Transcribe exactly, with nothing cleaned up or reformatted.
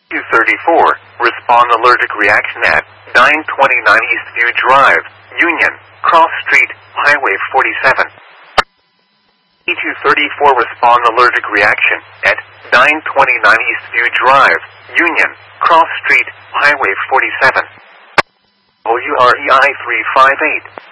two thirty-four, respond allergic reaction at nine twenty-nine Eastview Drive, Union, Cross Street, Highway forty-seven. E two thirty-four, respond allergic reaction at nine twenty-nine Eastview Drive, Union, Cross Street, Highway forty-seven. O U R E I three five eight.